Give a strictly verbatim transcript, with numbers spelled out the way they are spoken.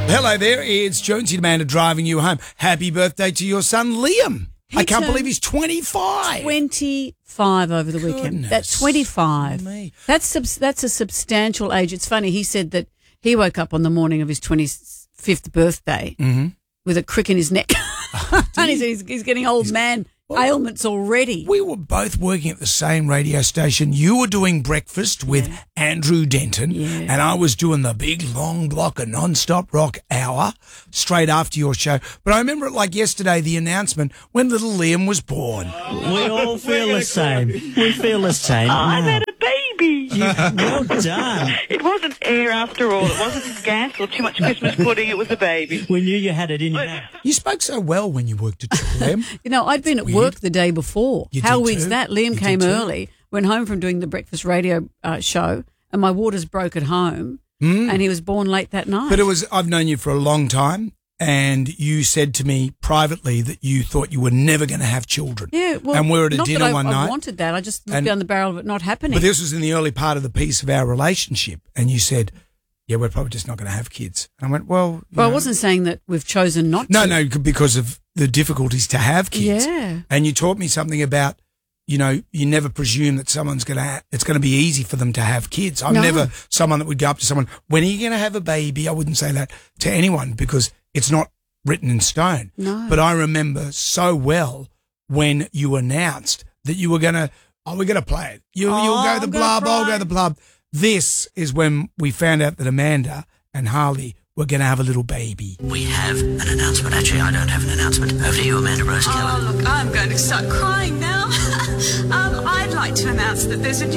Hello there, it's Jonesy and Amanda driving you home. Happy birthday to your son, Liam. He I can't turned believe he's twenty-five. twenty-five over the weekend. Goodness That's twenty-five. me. That's subs- that's a substantial age. It's funny, he said that he woke up on the morning of his twenty-fifth birthday Mm-hmm. with a crick in his neck. And he's, he's, he's getting old man ailments already. We were both working at the same radio station. You were doing breakfast with Yeah. Andrew Denton, Yeah. and I was doing the big long block of non-stop rock hour straight after your show. But I remember it like yesterday, the announcement when little Liam was born. We all feel the same. We feel the same. Oh, I've had a baby. Well done. It wasn't air after all. It wasn't gas or too much Christmas pudding. It was a baby. We knew you had it in you. You spoke so well when you worked at Triple M. You know, I'd been at weird. work the day before. You How did weird's too? that? Liam You came did too? early, went home from doing the breakfast radio uh, show, and my waters broke at home, and he was born late that night. Hmm. But it was, I've known you for a long time, and you said to me privately that you thought you were never going to have children. yeah, well, and we were at a not dinner that I, one I night. wanted that. I just looked and- down the barrel of it not happening. But this was in the early part of the piece of our relationship, and you said, yeah, we're probably just not going to have kids. And I went, well, you well, I know. wasn't saying that we've chosen not No, to. no, because of the difficulties to have kids. Yeah. And you taught me something about, you know, you never presume that someone's going to, ha- it's going to be easy for them to have kids. I'm No. never someone that would go up to someone, when are you going to have a baby? I wouldn't say that to anyone because it's not written in stone. No. But I remember so well when you announced that you were going to, oh, we're going to play it. You, Oh, you'll go I'm the gonna blub, I'll cry. go the blub. This is when we found out that Amanda and Harley were going to have a little baby. We have an announcement. Actually, I don't have an announcement. Over to you, Amanda Rose Keller. Oh, look, I'm going to start crying now. um, I'd like to announce that there's a new